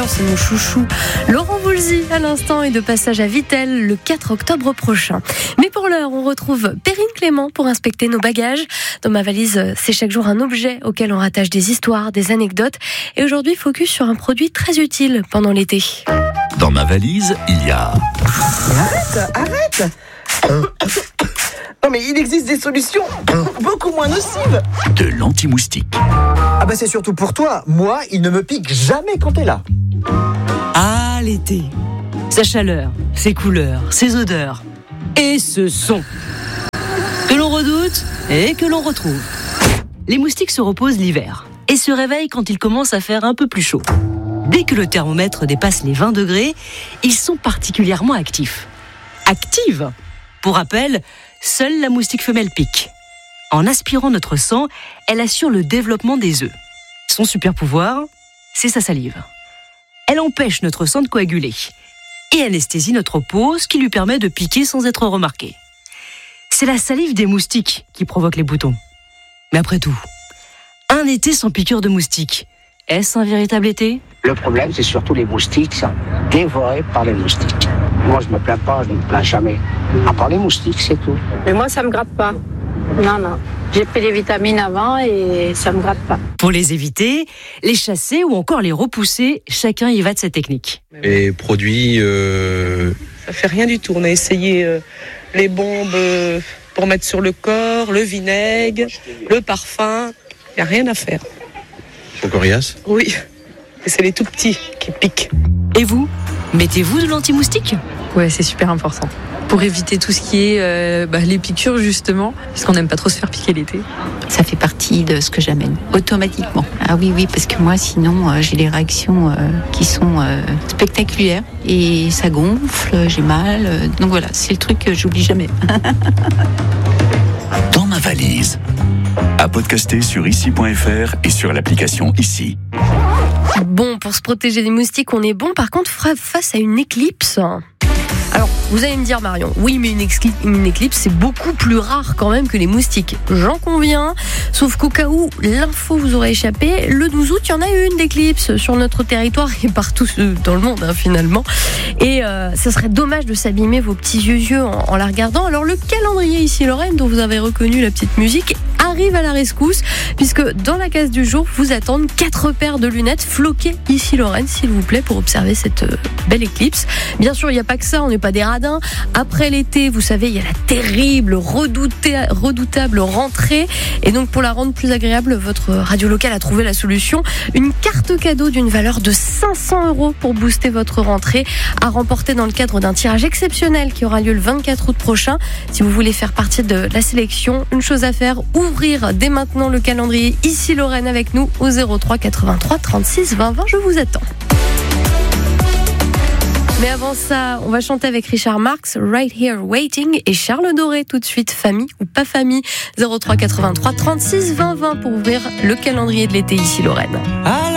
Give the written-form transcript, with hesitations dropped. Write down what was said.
sûr, c'est mon chouchou Laurent Voulzy à l'instant et de passage à Vittel le 4 octobre prochain. Mais pour l'heure, on retrouve Perrine Clément pour inspecter nos bagages. Dans ma valise, c'est chaque jour un objet auquel on rattache des histoires, des anecdotes. Et aujourd'hui, focus sur un produit très utile pendant l'été. Dans ma valise, il y a... Arrête Non mais il existe des solutions beaucoup moins nocives. De l'anti-moustique. Ah bah c'est surtout pour toi. Moi, il ne me pique jamais quand t'es là. Ah, l'été. Sa chaleur, ses couleurs, ses odeurs et ce son que l'on redoute et que l'on retrouve. Les moustiques se reposent l'hiver et se réveillent quand il commence à faire un peu plus chaud. Dès que le thermomètre dépasse les 20 degrés, ils sont particulièrement actifs. Active. Pour rappel, seule la moustique femelle pique. En aspirant notre sang, elle assure le développement des œufs. Son super pouvoir, c'est sa salive. Elle empêche notre sang de coaguler et anesthésie notre peau, ce qui lui permet de piquer sans être remarqué. C'est la salive des moustiques qui provoque les boutons. Mais après tout, un été sans piqûre de moustiques, est-ce un véritable été ? Le problème, c'est surtout les moustiques, sont dévorés par les moustiques. Moi, je me plains pas, je ne me plains jamais. À part les moustiques, c'est tout. Mais moi, ça me gratte pas. Non. J'ai pris des vitamines avant et ça me gratte pas. Pour les éviter, les chasser ou encore les repousser, chacun y va de sa technique. Les produits... Ça fait rien du tout. On a essayé les bombes pour mettre sur le corps, le vinaigre, le parfum. Il n'y a rien à faire. Sont coriaces ? Oui. Et c'est les tout petits qui piquent. Et vous ? Mettez-vous de l'anti-moustique ? Ouais, c'est super important. Pour éviter tout ce qui est les piqûres, justement, parce qu'on n'aime pas trop se faire piquer l'été. Ça fait partie de ce que j'amène, automatiquement. Ah oui, parce que moi, sinon, j'ai des réactions qui sont spectaculaires. Et ça gonfle, j'ai mal. Donc voilà, c'est le truc que j'oublie jamais. Dans ma valise. À podcaster sur ici.fr et sur l'application Ici. Bon, pour se protéger des moustiques, on est bon. Par contre, face à une éclipse... Alors, vous allez me dire, Marion, oui, mais une éclipse, c'est beaucoup plus rare quand même que les moustiques. J'en conviens, sauf qu'au cas où l'info vous aurait échappé, le 12 août, il y en a une d'éclipse sur notre territoire et partout dans le monde, finalement. Et ça serait dommage de s'abîmer vos petits yeux en la regardant. Alors, le calendrier Ici Lorraine, dont vous avez reconnu la petite musique, arrive à la rescousse, puisque dans la case du jour, vous attendent 4 paires de lunettes floquées Ici Lorraine, s'il vous plaît, pour observer cette belle éclipse. Bien sûr, il n'y a pas que ça, on n'est pas des radins. Après l'été, vous savez, il y a la terrible, redoutable rentrée. Et donc, pour la rendre plus agréable, votre radio locale a trouvé la solution. Une carte cadeau d'une valeur de 500 € pour booster votre rentrée, à remporter dans le cadre d'un tirage exceptionnel qui aura lieu le 24 août prochain. Si vous voulez faire partie de la sélection, une chose à faire, ouvrir dès maintenant le calendrier Ici Lorraine avec nous au 03 83 36 20 20. Je vous attends. Mais avant ça, on va chanter avec Richard Marx, Right Here Waiting, et Charles Doré tout de suite, famille ou pas famille, 03 83 36 20 20 pour ouvrir le calendrier de l'été Ici Lorraine.